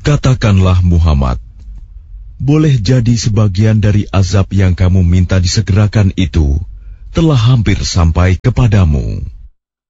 Katakanlah Muhammad, boleh jadi sebagian dari azab yang kamu minta disegerakan itu telah hampir sampai kepadamu.